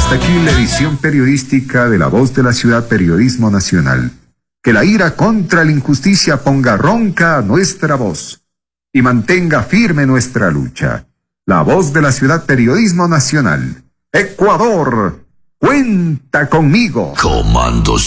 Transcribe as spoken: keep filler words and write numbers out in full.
Hasta aquí la edición periodística de La Voz de la Ciudad Periodismo Nacional. Que la ira contra la injusticia ponga ronca nuestra voz y mantenga firme nuestra lucha. La Voz de la Ciudad Periodismo Nacional. Ecuador, cuenta conmigo. Comando